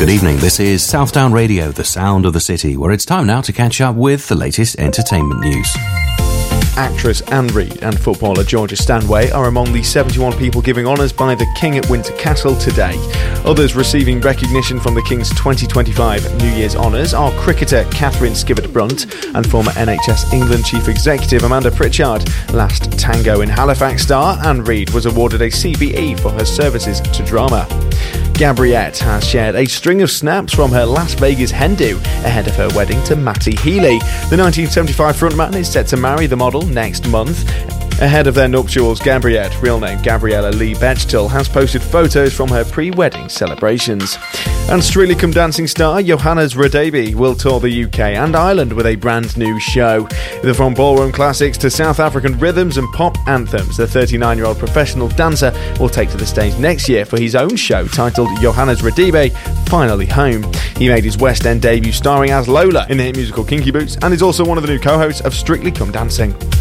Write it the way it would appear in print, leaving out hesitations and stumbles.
Good evening, this is Southdown Radio, the sound of the city, where it's time now to catch up with the latest entertainment news. Actress Anne Reid and footballer Georgia Stanway are among the 71 people giving honours by the King at Windsor Castle today. Others receiving recognition from the King's 2025 New Year's honours are cricketer Catherine Skivett-Brunt and former NHS England Chief Executive Amanda Pritchard. Last Tango in Halifax star Anne Reid was awarded a CBE for her services to drama. Gabriette has shared a string of snaps from her Las Vegas hen do ahead of her wedding to Matty Healy. The 1975 frontman is set to marry the model next month. Ahead of their nuptials, Gabriette, real name Gabriella Lee Bechtel, has posted photos from her pre-wedding celebrations. And Strictly Come Dancing star Johannes Radebe will tour the UK and Ireland with a brand new show. From ballroom classics to South African rhythms and pop anthems, the 39-year-old professional dancer will take to the stage next year for his own show titled Johannes Radebe Finally Home. He made his West End debut starring as Lola in the hit musical Kinky Boots and is also one of the new co-hosts of Strictly Come Dancing.